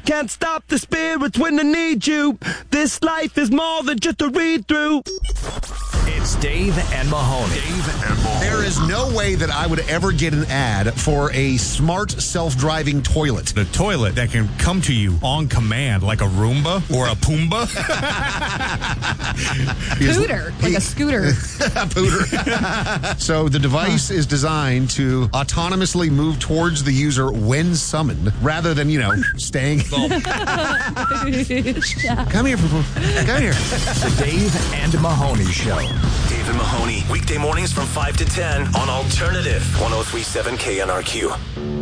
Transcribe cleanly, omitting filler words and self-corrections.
can't stop the spirits when I need you. This life is more than just a read-through. It's Dave and Mahoney. There is no way that I would ever get an ad for a smart self-driving toilet. The toilet that can come to you on command like a Roomba or a Pumbaa. Scooter, like a scooter. A pooter. So the device is designed to autonomously move towards the user when summoned, rather than, staying. Come here. Come here. The Dave and Mahoney Show. Dave and Mahoney, weekday mornings from 5 to 10 on Alternative 103.7 KNRQ.